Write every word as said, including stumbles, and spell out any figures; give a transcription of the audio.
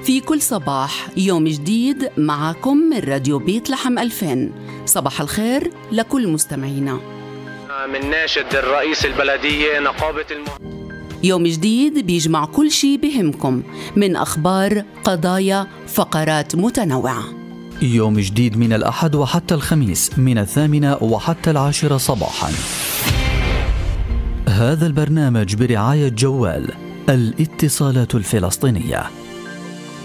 في كل صباح يوم جديد معكم من راديو بيت لحم ألفين. صباح الخير لكل مستمعينا. من ناشد الرئيس البلدية نقابة الم... يوم جديد بيجمع كل شي بهمكم من أخبار، قضايا، فقرات متنوعة. يوم جديد من الأحد وحتى الخميس من الثامنة وحتى العاشرة صباحا. هذا البرنامج برعاية جوال الاتصالات الفلسطينية.